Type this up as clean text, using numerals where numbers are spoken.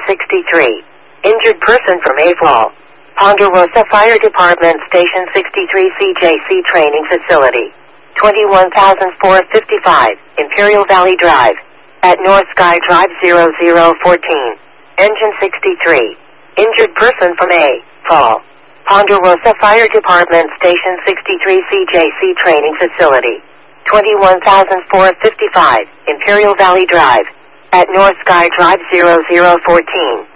63. Injured person from A Fall. Ponderosa Fire Department Station 63 CJC Training Facility. 21,455, Imperial Valley Drive. At North Sky Drive 0014. Engine 63. Injured person from A Fall. Ponderosa Fire Department Station 63 CJC Training Facility. 21,455, Imperial Valley Drive. At North Sky Drive 0014.